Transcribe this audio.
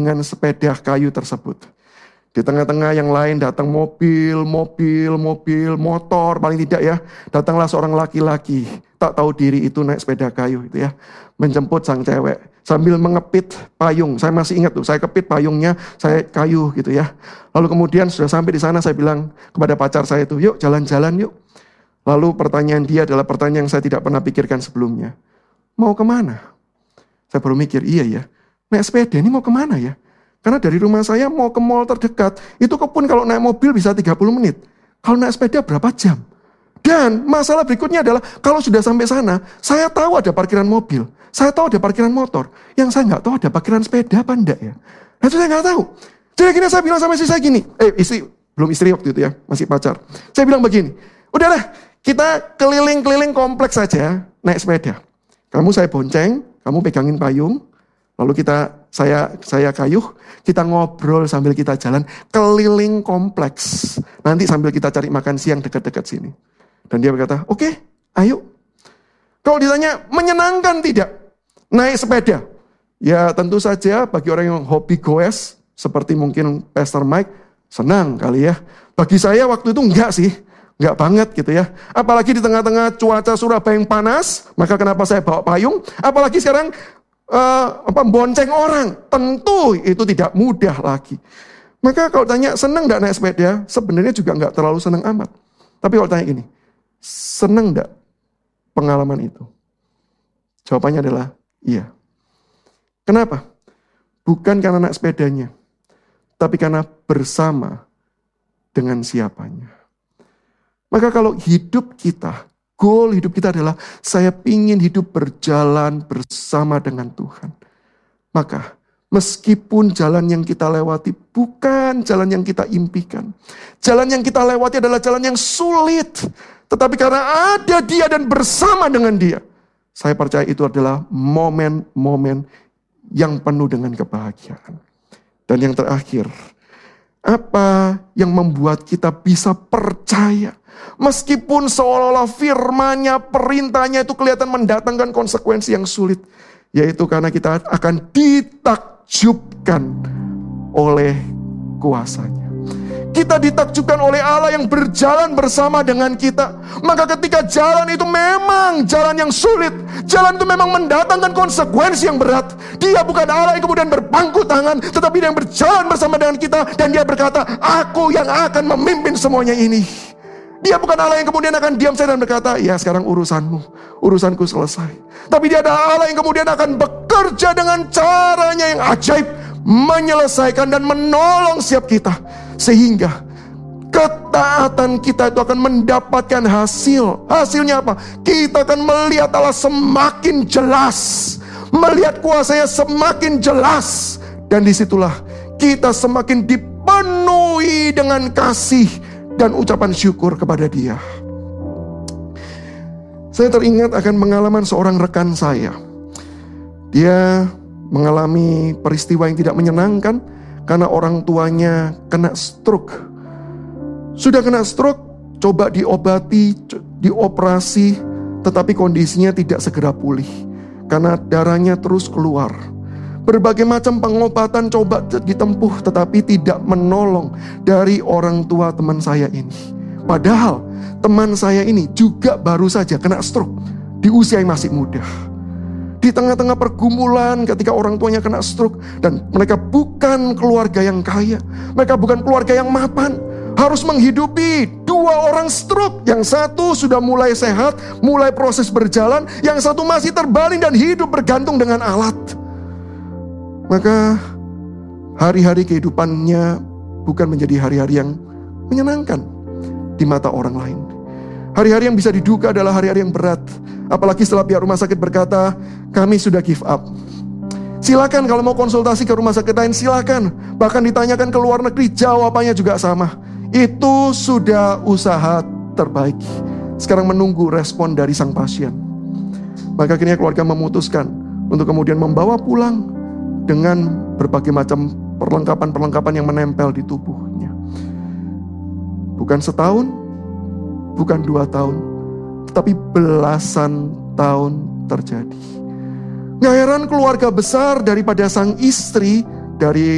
dengan sepeda kayu tersebut. Di tengah-tengah yang lain datang mobil, motor, paling tidak ya. Datanglah seorang laki-laki, tak tahu diri itu naik sepeda kayu itu ya. Menjemput sang cewek, sambil mengepit payung. Saya masih ingat tuh, saya kepit payungnya, saya kayu gitu ya. Lalu kemudian sudah sampai di sana saya bilang kepada pacar saya itu, yuk jalan-jalan yuk. Lalu pertanyaan dia adalah pertanyaan yang saya tidak pernah pikirkan sebelumnya. Mau kemana? Saya baru mikir, iya ya, naik sepeda ini mau kemana ya? Karena dari rumah saya mau ke mall terdekat, itu pun kalau naik mobil bisa 30 menit. Kalau naik sepeda berapa jam? Dan masalah berikutnya adalah, kalau sudah sampai sana, saya tahu ada parkiran mobil, saya tahu ada parkiran motor, yang saya nggak tahu ada parkiran sepeda apa enggak ya. Nah itu saya nggak tahu. Jadi akhirnya saya bilang sama istri saya gini, belum istri waktu itu ya, masih pacar. Saya bilang begini, udahlah kita keliling-keliling kompleks saja naik sepeda. Kamu saya bonceng, kamu pegangin payung, lalu saya kayuh, kita ngobrol sambil kita jalan keliling kompleks. Nanti sambil kita cari makan siang dekat-dekat sini. Dan dia berkata, oke, ayo. Kalau ditanya, menyenangkan tidak naik sepeda? Ya tentu saja bagi orang yang hobi goes, seperti mungkin Pastor Mike, senang kali ya. Bagi saya waktu itu enggak sih. Enggak banget gitu ya. Apalagi di tengah-tengah cuaca Surabaya yang panas, maka kenapa saya bawa payung? Apalagi sekarang bonceng orang, tentu itu tidak mudah lagi. Maka kalau tanya senang enggak naik sepeda, sebenarnya juga enggak terlalu senang amat. Tapi kalau tanya gini, senang enggak pengalaman itu? Jawabannya adalah iya. Kenapa? Bukan karena naik sepedanya, tapi karena bersama dengan siapanya. Maka kalau hidup kita, goal hidup kita adalah saya ingin hidup berjalan bersama dengan Tuhan. Maka meskipun jalan yang kita lewati bukan jalan yang kita impikan. Jalan yang kita lewati adalah jalan yang sulit. Tetapi karena ada Dia dan bersama dengan Dia, saya percaya itu adalah momen-momen yang penuh dengan kebahagiaan. Dan yang terakhir, apa yang membuat kita bisa percaya? Meskipun seolah-olah firman-Nya, perintahnya itu kelihatan mendatangkan konsekuensi yang sulit. Yaitu karena kita akan ditakjubkan oleh kuasa-Nya. Kita ditakjubkan oleh Allah yang berjalan bersama dengan kita. Maka ketika jalan itu memang jalan yang sulit, jalan itu memang mendatangkan konsekuensi yang berat. Dia bukan Allah yang kemudian berpangku tangan, tetapi Dia yang berjalan bersama dengan kita. Dan Dia berkata, aku yang akan memimpin semuanya ini. Dia bukan Allah yang kemudian akan diam saja dan berkata, ya sekarang urusanmu, urusanku selesai. Tapi Dia adalah Allah yang kemudian akan bekerja dengan caranya yang ajaib, menyelesaikan dan menolong setiap kita. Sehingga ketaatan kita itu akan mendapatkan hasil. Hasilnya apa? Kita akan melihat Allah semakin jelas, melihat kuasa-Nya semakin jelas. Dan disitulah kita semakin dipenuhi dengan kasih dan ucapan syukur kepada Dia. Saya teringat akan pengalaman seorang rekan saya. Dia mengalami peristiwa yang tidak menyenangkan karena orang tuanya kena stroke. Sudah kena stroke, coba diobati, dioperasi, tetapi kondisinya tidak segera pulih karena darahnya terus keluar. Berbagai macam pengobatan coba ditempuh, tetapi tidak menolong dari orang tua teman saya ini. Padahal teman saya ini juga baru saja kena stroke di usia yang masih muda. Di tengah-tengah pergumulan ketika orang tuanya kena stroke, dan mereka bukan keluarga yang kaya, mereka bukan keluarga yang mapan, harus menghidupi dua orang stroke. Yang satu sudah mulai sehat, mulai proses berjalan, yang satu masih terbaring dan hidup bergantung dengan alat. Maka hari-hari kehidupannya bukan menjadi hari-hari yang menyenangkan di mata orang lain. Hari-hari yang bisa diduga adalah hari-hari yang berat. Apalagi setelah pihak rumah sakit berkata, kami sudah give up. Silakan kalau mau konsultasi ke rumah sakit lain, silakan. Bahkan ditanyakan ke luar negeri, jawabannya juga sama. Itu sudah usaha terbaik. Sekarang menunggu respon dari sang pasien. Maka akhirnya keluarga memutuskan untuk kemudian membawa pulang dengan berbagai macam perlengkapan-perlengkapan yang menempel di tubuhnya. Bukan setahun, bukan 2 tahun, tetapi belasan tahun terjadi. Gak heran keluarga besar daripada sang istri, dari